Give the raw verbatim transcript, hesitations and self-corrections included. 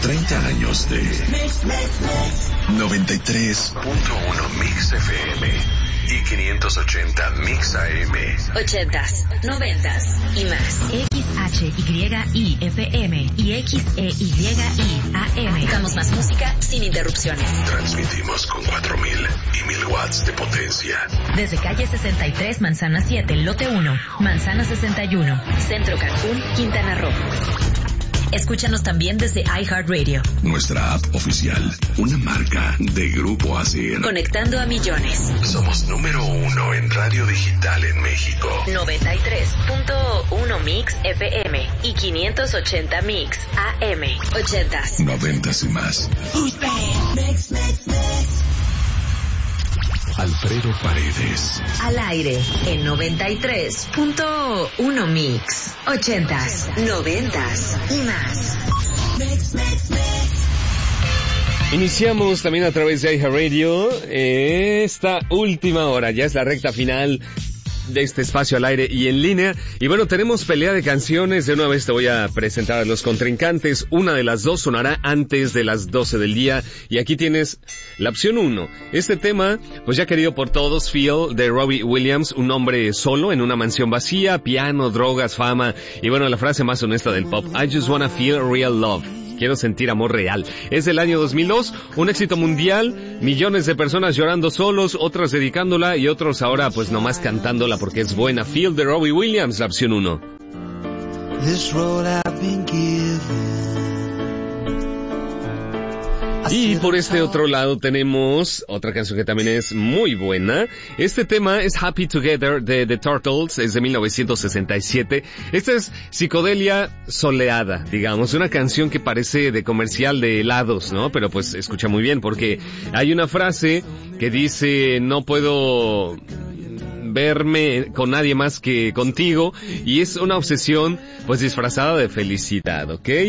treinta años de noventa y tres punto uno Mix F M y quinientos ochenta Mix A M. Ochentas, noventas y más. X H Y I F M y X E Y I A M. Damos más música sin interrupciones. Transmitimos con cuatro mil y mil watts de potencia. Desde calle sesenta y tres, Manzana siete, lote uno, Manzana sesenta y uno. Centro Cancún, Quintana Roo. Escúchanos también desde iHeartRadio. Nuestra app oficial, una marca de Grupo Asir. Conectando a millones. Somos número uno en radio digital en México. noventa y tres punto uno Mix F M y quinientos ochenta Mix A M. Ochentas. Noventas y más. Mix, mix, mix. Alfredo Paredes. Al aire en noventa y tres punto uno Mix. Ochentas, noventas y más. Mix, mix, mix. Iniciamos también a través de iHeartRadio esta última hora. Ya es la recta final de este espacio al aire y en línea. Y bueno, tenemos pelea de canciones. De una vez te voy a presentar a los contrincantes. Una de las dos sonará antes de las doce del día. Y aquí tienes la opción uno. Este tema, pues ya querido por todos, Feel, de Robbie Williams. Un hombre solo en una mansión vacía, piano, drogas, fama. Y bueno, la frase más honesta del pop. I just wanna feel real love. Quiero sentir amor real. Es del año dos mil dos, un éxito mundial, millones de personas llorando solos, otras dedicándola y otros ahora pues nomás cantándola porque es buena. Feel de Robbie Williams, la opción uno. Y por este otro lado tenemos otra canción que también es muy buena. Este tema es Happy Together de The Turtles, es de mil novecientos sesenta y siete. Esta es psicodelia soleada, digamos, una canción que parece de comercial de helados, ¿no? Pero pues escucha muy bien porque hay una frase que dice no puedo verme con nadie más que contigo y es una obsesión pues disfrazada de felicidad, ¿ok?